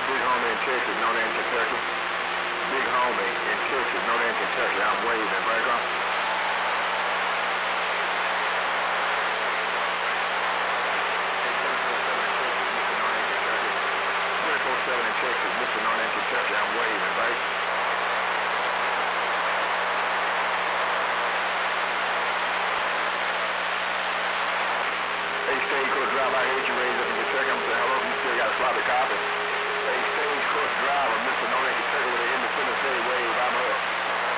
Big homie in Texas, no name Kentucky. Big homie in Texas, no name Kentucky. I'm waving, background. 24/7 in Texas, Mr. No name Kentucky. I'm waving, back. Hey, Stagecoach driver, I heard you raised up in Kentucky. I'm saying hello. You still got a sloppy copy. Hey, Stagecoach driver, Mr. No name Kentucky with an Independence Day wave. I'm